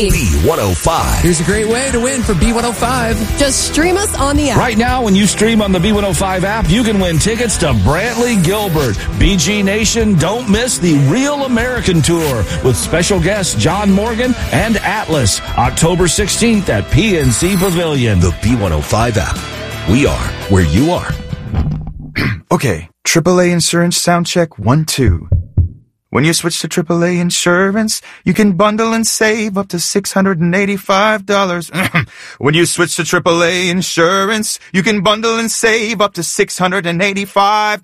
me. B105. Here's a great way to win for B105. Just stream us on the app. Right now, when you stream on the B105 app, you can win tickets to Brantley Gilbert. BG Nation, don't miss the Real American Tour with special guests John Morgan and Atlas, October 16th at PNC Pavilion. The B105 app. We are where you are. Okay, AAA Insurance Sound Check 1, 2. When you switch to AAA Insurance, you can bundle and save up to $685. When you switch to AAA Insurance, you can bundle and save up to $685.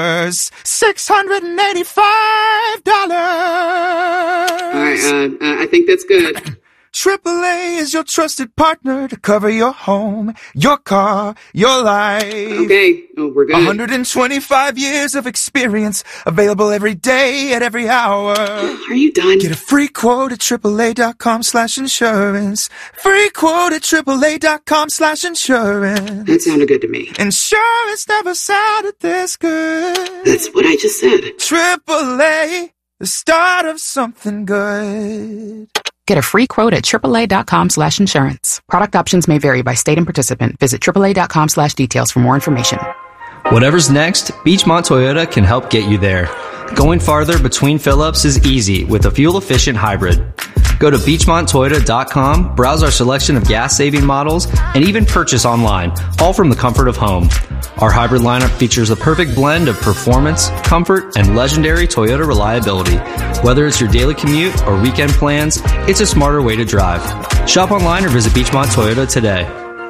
$685! All right, I think that's good. AAA is your trusted partner to cover your home, your car, your life. Okay, we're good. 125 years of experience, available every day at every hour. Are you done? Get a free quote at AAA.com/insurance. Free quote at AAA.com/insurance. That sounded good to me. Insurance never sounded this good. That's what I just said. AAA, the start of something good. Get a free quote at AAA.com/insurance. Product options may vary by state and participant. Visit AAA.com/details for more information. Whatever's next, Beachmont Toyota can help get you there. Going farther between fill-ups is easy with a fuel-efficient hybrid. Go to BeachmontToyota.com, browse our selection of gas-saving models, and even purchase online, all from the comfort of home. Our hybrid lineup features a perfect blend of performance, comfort, and legendary Toyota reliability. Whether it's your daily commute or weekend plans, it's a smarter way to drive. Shop online or visit Beachmont Toyota today.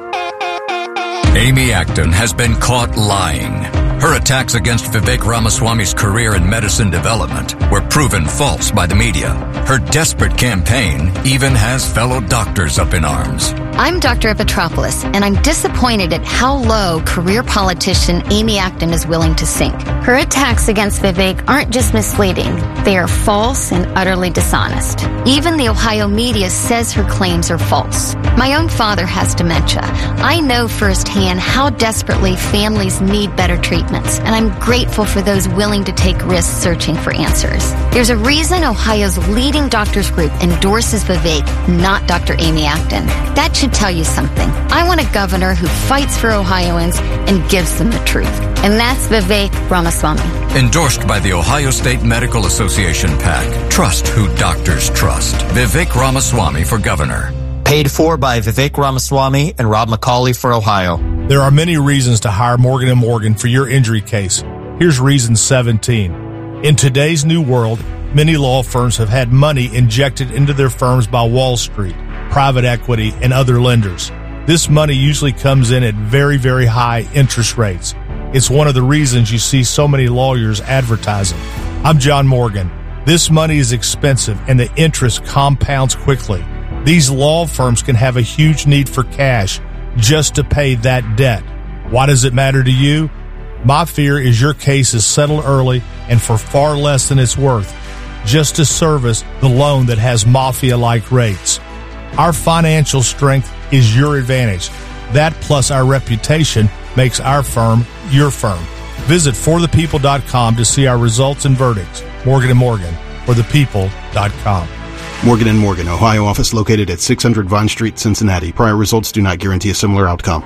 Amy Acton has been caught lying. Her attacks against Vivek Ramaswamy's career in medicine development were proven false by the media. Her desperate campaign even has fellow doctors up in arms. I'm Dr. Epitropoulos, and I'm disappointed at how low career politician Amy Acton is willing to sink. Her attacks against Vivek aren't just misleading. They are false and utterly dishonest. Even the Ohio media says her claims are false. My own father has dementia. I know firsthand how desperately families need better treatments, and I'm grateful for those willing to take risks searching for answers. There's a reason Ohio's leading doctors group endorses Vivek, not Dr. Amy Acton. That should tell you something. I want a governor who fights for Ohioans and gives them the truth. And that's Vivek Ramaswamy. Endorsed by the Ohio State Medical Association PAC. Trust who doctors trust. Vivek Ramaswamy for governor. Paid for by Vivek Ramaswamy and Rob McCauley for Ohio. There are many reasons to hire Morgan & Morgan for your injury case. Here's reason 17. In today's new world, many law firms have had money injected into their firms by Wall Street, private equity, and other lenders. This money usually comes in at very, very high interest rates. It's one of the reasons you see so many lawyers advertising. I'm John Morgan. This money is expensive and the interest compounds quickly. These law firms can have a huge need for cash just to pay that debt. Why does it matter to you? My fear is your case is settled early and for far less than it's worth, just to service the loan that has mafia-like rates. Our financial strength is your advantage. That plus our reputation makes our firm your firm. Visit forthepeople.com to see our results and verdicts. Morgan & Morgan, forthepeople.com. Morgan & Morgan, Ohio office located at 600 Vine Street, Cincinnati. Prior results do not guarantee a similar outcome.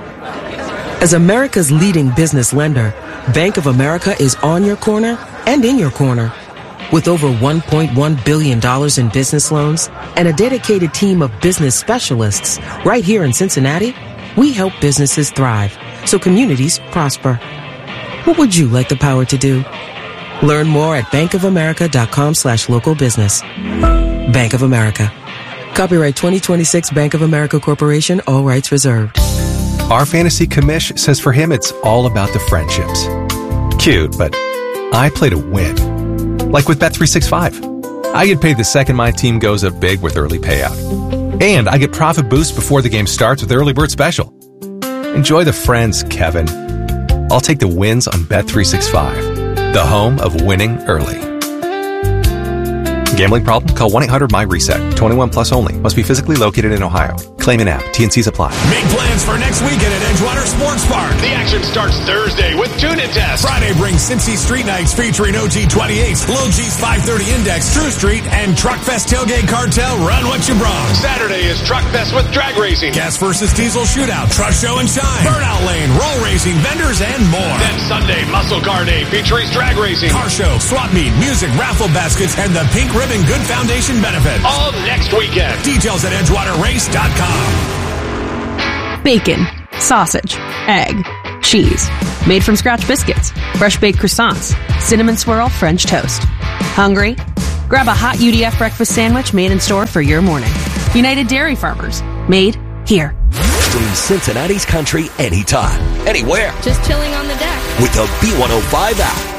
As America's leading business lender, Bank of America is on your corner and in your corner. With over $1.1 billion in business loans and a dedicated team of business specialists right here in Cincinnati, we help businesses thrive so communities prosper. What would you like the power to do? Learn more at bankofamerica.com/local business. Bank of America. Copyright 2026 Bank of America Corporation, all rights reserved. Our fantasy commish says for him it's all about the friendships. Cute, but I play to win. Like with Bet365. I get paid the second my team goes up big with early payout. And I get profit boost before the game starts with Early Bird Special. Enjoy the friends, Kevin. I'll take the wins on Bet365, the home of winning early. Gambling problem? Call 1-800-MY-RESET. 21 plus only. Must be physically located in Ohio. Claim in app. T&Cs apply. Make plans for next weekend at Edgewater Sports Park. The action starts Thursday with Tune-In Test. Friday brings Cincy Street Nights featuring OG28s, Lil G's 530 Index, True Street, and Truckfest Tailgate Cartel Run What You Brung. Saturday is Truckfest with drag racing, Gas vs. Diesel Shootout, Truck Show and Shine, Burnout Lane, Roll Racing, vendors, and more. Then Sunday, Muscle Car Day featuring drag racing, car show, swap meet, music, raffle baskets, and the Pink Ribbon Good Foundation benefit. All next weekend. Details at EdgewaterRace.com. Bacon, sausage, egg, cheese, made from scratch biscuits, fresh baked croissants, cinnamon swirl French toast. Hungry? Grab a hot UDF breakfast sandwich made in store for your morning. United Dairy Farmers, made here. Stream Cincinnati's country anytime, anywhere. Just chilling on the deck with the B105 app.